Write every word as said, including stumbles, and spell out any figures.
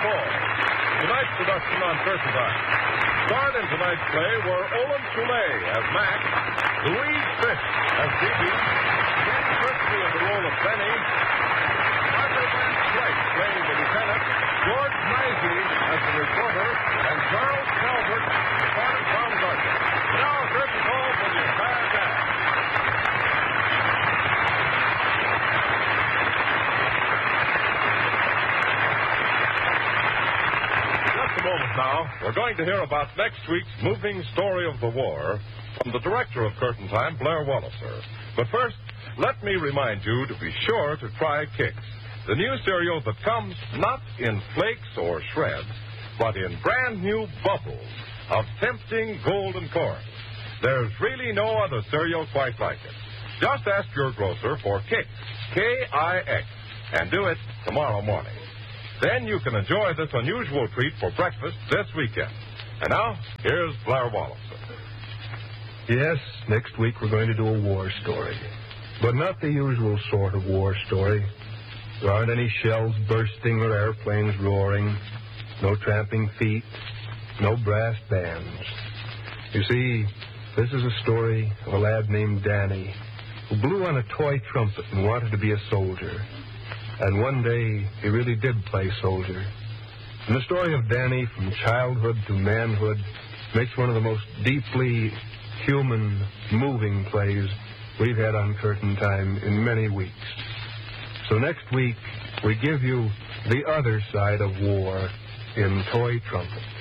War. Tonight's production on Curtain Time. Starred in tonight's play were Olin Soule as Mac, Louise Fisk as Phoebe, Ken Christie in the role of Benny, Arthur Van Slyke playing the lieutenant, George Knightley as the reporter, and Charles Calvert the part of Baumgartner. Now, curtain call for the entire cast. Just a moment now, we're going to hear about next week's moving story of the war from the director of Curtain Time, Blair Walliser. But first, let me remind you to be sure to try Kix, the new cereal that comes not in flakes or shreds, but in brand new bubbles of tempting golden corn. There's really no other cereal quite like it. Just ask your grocer for Kix, K I X, and do it tomorrow morning. Then you can enjoy this unusual treat for breakfast this weekend. And now, here's Blair Walliser. Yes, next week we're going to do a war story. But not the usual sort of war story. There aren't any shells bursting or airplanes roaring, no tramping feet, no brass bands. You see, this is a story of a lad named Danny who blew on a toy trumpet and wanted to be a soldier. And one day, he really did play soldier. And the story of Danny from childhood to manhood makes one of the most deeply human, moving plays we've had on Curtain Time in many weeks. So next week, we give you the other side of war in Toy Trumpet.